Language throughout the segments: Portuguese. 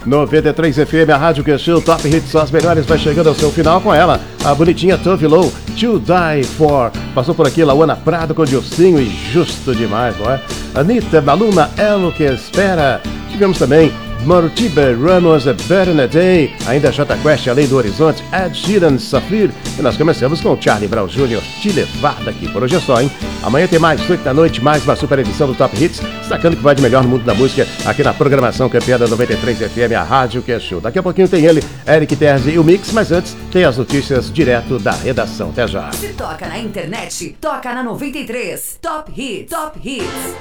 93 FM, a rádio que show Top Hits, só as melhores, vai chegando ao seu final com ela, a bonitinha Tove Lo, To Die For. Passou por aqui Lauana Prado com Dilcinho e justo demais, não é? Anitta, Maluma, É o que Espera. Tivemos também Mortiber, Run Was a Better in a Day, ainda Jota Quest, Além do Horizonte, Ed Sheeran, Safir, e nós começamos com Charlie Brown Jr., Te Levar Daqui. Por hoje é só, hein? Amanhã tem mais 8 da noite, mais uma super edição do Top Hits, destacando que vai de melhor no mundo da música, aqui na programação campeã da 93 FM, a rádio que é show. Daqui a pouquinho tem ele, Eric Terzi e o Mix, mas antes tem as notícias direto da redação. Até já. Se toca na internet, toca na 93, Top Hits, Top Hits.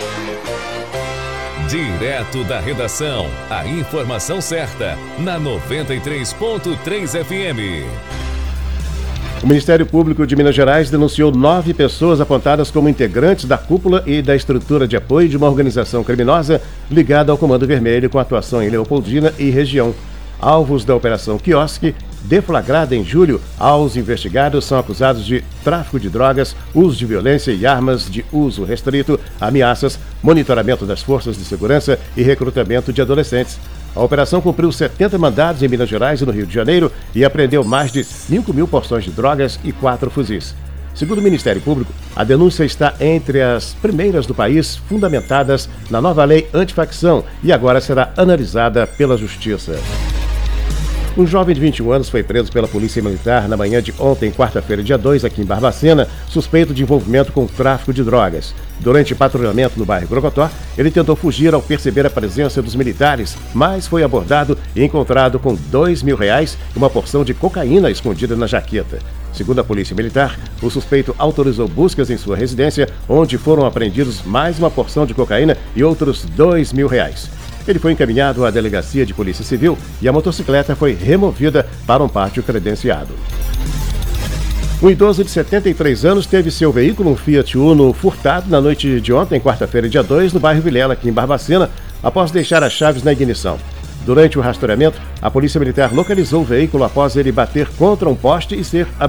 Direto da redação, a informação certa, na 93.3 FM. O Ministério Público de Minas Gerais denunciou 9 pessoas apontadas como integrantes da cúpula e da estrutura de apoio de uma organização criminosa ligada ao Comando Vermelho, com atuação em Leopoldina e região. Alvos da Operação Quiosque, deflagrada em julho, aos investigados são acusados de tráfico de drogas, uso de violência e armas de uso restrito, ameaças, monitoramento das forças de segurança e recrutamento de adolescentes. A operação cumpriu 70 mandados em Minas Gerais e no Rio de Janeiro e apreendeu mais de 5.000 porções de drogas e 4 fuzis. Segundo o Ministério Público, a denúncia está entre as primeiras do país fundamentadas na nova lei antifacção e agora será analisada pela Justiça. Um jovem de 21 anos foi preso pela Polícia Militar na manhã de ontem, quarta-feira, dia 2, aqui em Barbacena, suspeito de envolvimento com o tráfico de drogas. Durante patrulhamento no bairro Grocotó, ele tentou fugir ao perceber a presença dos militares, mas foi abordado e encontrado com R$2.000 e uma porção de cocaína escondida na jaqueta. Segundo a Polícia Militar, o suspeito autorizou buscas em sua residência, onde foram apreendidos mais uma porção de cocaína e outros R$2.000. Ele foi encaminhado à Delegacia de Polícia Civil e a motocicleta foi removida para um pátio credenciado. Um idoso de 73 anos teve seu veículo, um Fiat Uno, furtado na noite de ontem, quarta-feira, dia 2, no bairro Vilela, aqui em Barbacena, após deixar as chaves na ignição. Durante o rastreamento, a Polícia Militar localizou o veículo após ele bater contra um poste e ser